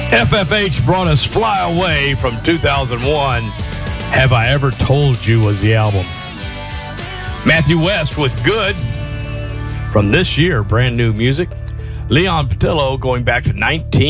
FFH brought us Fly Away from 2001. Have I Ever Told You was the album. Matthew West with Good from this year, brand new music. Leon Patillo going back to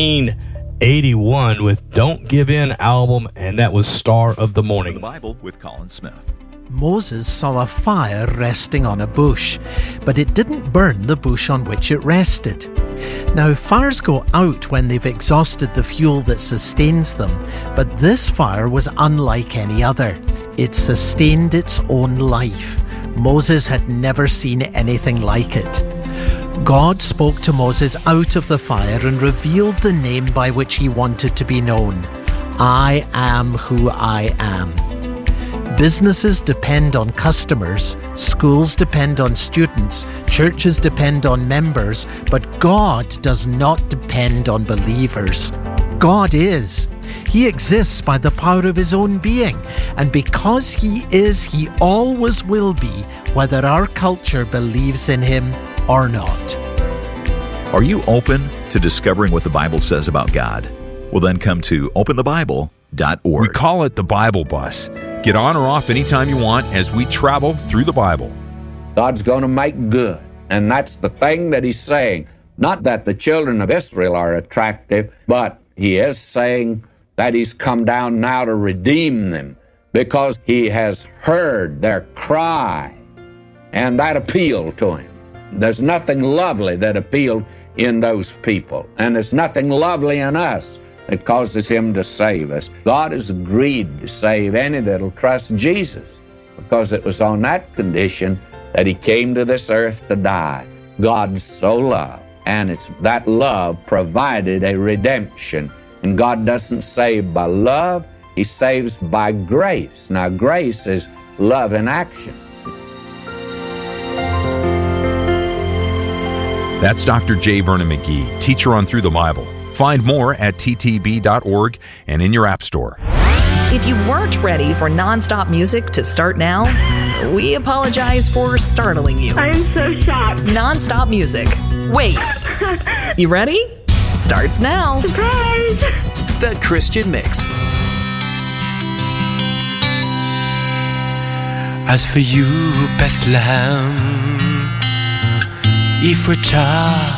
1981 with Don't Give In album, and that was Star of the Morning. The Bible with Colin Smith. Moses saw a fire resting on a bush, but it didn't burn the bush on which it rested. Now, fires go out when they've exhausted the fuel that sustains them, but this fire was unlike any other. It sustained its own life. Moses had never seen anything like it. God spoke to Moses out of the fire and revealed the name by which he wanted to be known. I am who I am. Businesses depend on customers, schools depend on students, churches depend on members, but God does not depend on believers. God is. He exists by the power of his own being, and because he is, he always will be, whether our culture believes in him or not. Are you open to discovering what the Bible says about God? Well, then come to openthebible.org. We call it the Bible Bus. Get on or off anytime you want as we travel through the Bible. God's going to make good, and that's the thing that he's saying. Not that the children of Israel are attractive, but he is saying that he's come down now to redeem them because he has heard their cry, and that appealed to him. There's nothing lovely that appealed in those people, and there's nothing lovely in us that causes him to save us. God has agreed to save any that'll trust Jesus, because it was on that condition that he came to this earth to die. God so loved, and it's that love provided a redemption. And God doesn't save by love, he saves by grace. Now, grace is love in action. That's Dr. J. Vernon McGee, teacher on Through the Bible. Find more at ttb.org and in your app store. If you weren't ready for nonstop music to start now, we apologize for startling you. I am so shocked. Nonstop music. Wait. You ready? Starts now. Surprise! The Christian Mix. As for you, Bethlehem, Ephratah,